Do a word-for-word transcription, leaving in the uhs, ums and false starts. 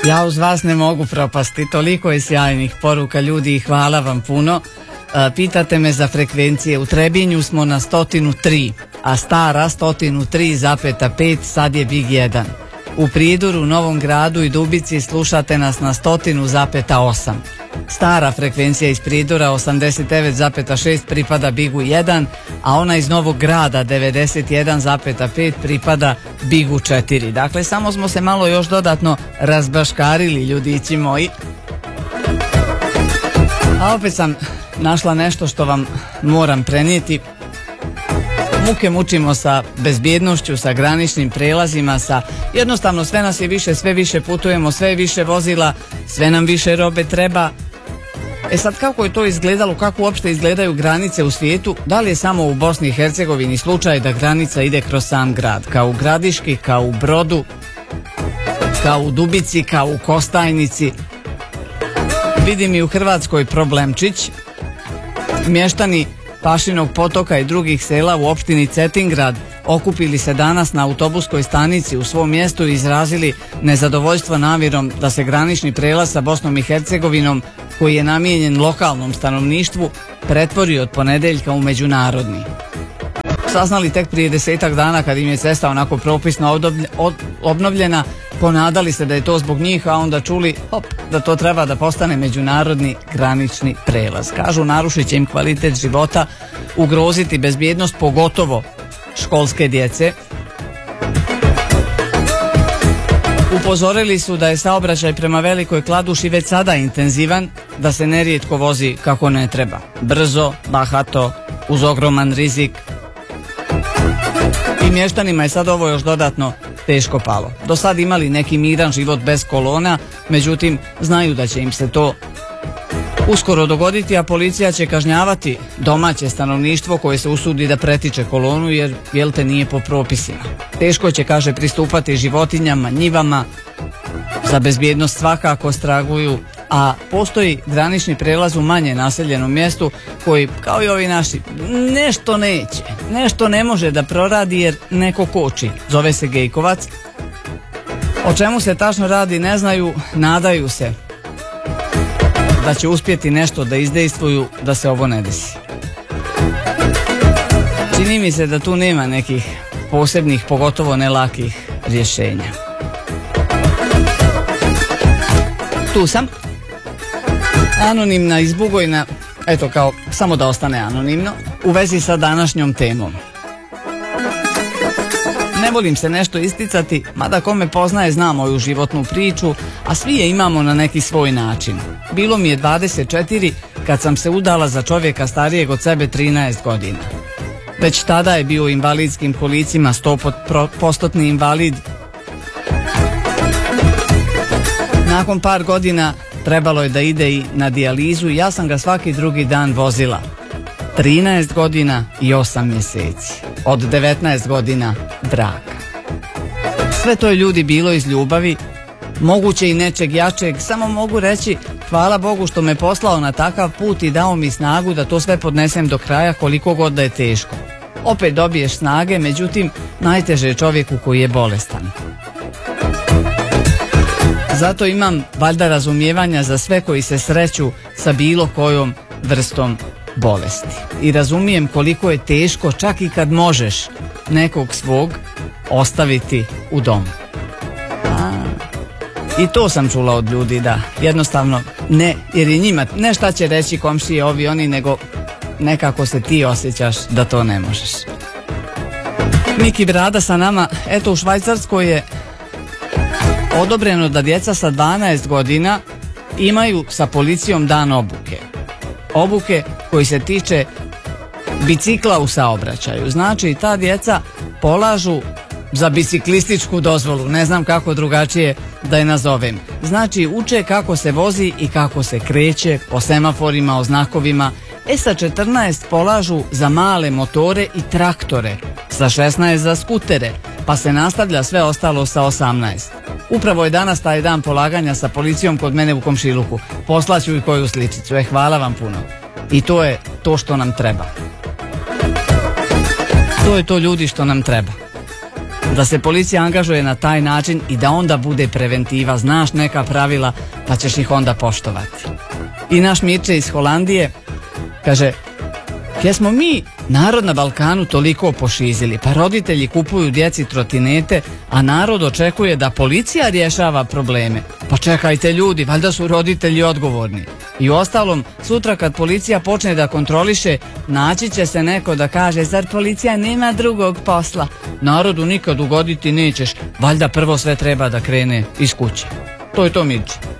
Ja uz vas ne mogu propasti, toliko je sjajnih poruka ljudi i hvala vam puno. Pitate me za frekvencije, u Trebinju smo na stotinu tri, a stara stotinu tri zapeta pet, sad je Big jedan. U Prijedoru, Novom Gradu i Dubici slušate nas na stotinu zapeta osam. Stara frekvencija iz Prijedora osamdeset devet zapeta šest pripada Bigu jedan, a ona iz Novog Grada devedeset jedan zapeta pet pripada Bigu četiri. Dakle, samo smo se malo još dodatno razbaškarili, ljudići moji. A opet sam našla nešto što vam moram prenijeti. Muke mučimo sa bezbjednošću, sa graničnim prelazima, sa jednostavno sve nas je više, sve više putujemo, sve više vozila, sve nam više robe treba. E sad, kako je to izgledalo, kako uopšte izgledaju granice u svijetu? Da li je samo u Bosni i Hercegovini slučaj da granica ide kroz sam grad, kao u Gradiški, kao u Brodu, kao u Dubici, kao u Kostajnici? Vidim i u Hrvatskoj problemčić. Mještani Pašinog potoka i drugih sela u opštini Cetingrad okupili se danas na autobuskoj stanici u svom mjestu i izrazili nezadovoljstvo namjerom da se granični prelaz sa Bosnom i Hercegovinom, koji je namijenjen lokalnom stanovništvu, pretvori od ponedeljka u međunarodni. Saznali tek prije desetak dana kad im je cesta onako propisno obnovljena, ponadali se da je to zbog njih, a onda čuli hop, da to treba da postane međunarodni granični prelaz. Kažu, narušit će im kvalitet života, ugroziti bezbjednost, pogotovo školske djece. Upozorili su da je saobraćaj prema Velikoj Kladuši već sada intenzivan, da se nerijetko vozi kako ne treba. Brzo, bahato, uz ogroman rizik. I mještanima je sad ovo još dodatno teško palo. Do sad imali neki miran život bez kolona, međutim znaju da će im se to uskoro dogoditi, a policija će kažnjavati domaće stanovništvo koje se usudi da pretiče kolonu, jer jel te nije po propisima. Teško će, kaže, pristupati životinjama, njivama, za bezbjednost svakako straguju, a postoji granični prelaz u manje naseljenom mjestu koji, kao i ovi naši, nešto neće, nešto ne može da proradi jer neko koči. Zove se Gejkovac. O čemu se tačno radi ne znaju, nadaju se da će uspjeti nešto da izdejstvuju da se ovo ne desi. Čini mi se da tu nema nekih posebnih, pogotovo ne lakih rješenja. Tu sam, anonimna, izbugojna, eto kao, samo da ostane anonimno, u vezi sa današnjom temom. Ne volim se nešto isticati, mada ko me poznaje zna moju životnu priču, a svi je imamo na neki svoj način. Bilo mi je dvadeset četiri kad sam se udala za čovjeka starijeg od sebe trinaest godina. Već tada je bio u invalidskim kolicima, sto posto invalid. Nakon par godina trebalo je da ide i na dijalizu i ja sam ga svaki drugi dan vozila. trinaest godina i osam mjeseci. Od devetnaest godina braka. Sve to je, ljudi, bilo iz ljubavi, moguće i nečeg jačeg, samo mogu reći hvala Bogu što me poslao na takav put i dao mi snagu da to sve podnesem do kraja, koliko god da je teško. Opet dobiješ snage, međutim najteže je čovjeku koji je bolestan. Zato imam valjda razumijevanja za sve koji se sreću sa bilo kojom vrstom bolesti. I razumijem koliko je teško, čak i kad možeš nekog svog ostaviti u domu. A, i to sam čula od ljudi, da jednostavno ne, jer je njima ne šta će reći komšije, ovi oni, nego nekako se ti osjećaš da to ne možeš. Miki Brada sa nama. Eto, u Švajcarskoj je odobreno da djeca sa dvanaest godina imaju sa policijom dan obuke. Obuke koji se tiče bicikla u saobraćaju. Znači, ta djeca polažu za biciklističku dozvolu, ne znam kako drugačije da je nazovem. Znači, uče kako se vozi i kako se kreće po semaforima, o znakovima. E sa četrnaest polažu za male motore i traktore, sa šesnaest za skutere, pa se nastavlja sve ostalo sa osamnaest. Upravo je danas taj dan polaganja sa policijom kod mene u komšiluku. Poslaću i koju sličicu. E, hvala vam puno. I to je to što nam treba. To je to, ljudi, što nam treba. Da se policija angažuje na taj način i da onda bude preventiva, znaš neka pravila pa ćeš ih onda poštovati. I naš Mirče iz Holandije kaže, gdje smo mi narod na Balkanu toliko pošizili, pa roditelji kupuju djeci trotinete, a narod očekuje da policija rješava probleme. Pa čekajte ljudi, valjda su roditelji odgovorni. I uostalom, sutra kad policija počne da kontroliše, naći će se neko da kaže, zar policija nema drugog posla? Narodu nikad ugoditi nećeš, valjda prvo sve treba da krene iz kuće. To je to, Mirče.